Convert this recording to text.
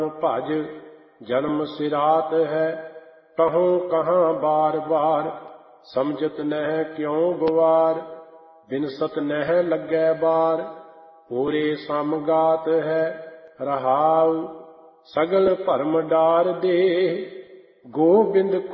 भज जन्म सिरात है, कहो कहाँ बार बार, समझत नह क्यों गुवार, बिनसत नह लगे बार, पूरे समगात है। रहाउ सगल भरम डार दे, गोबिंद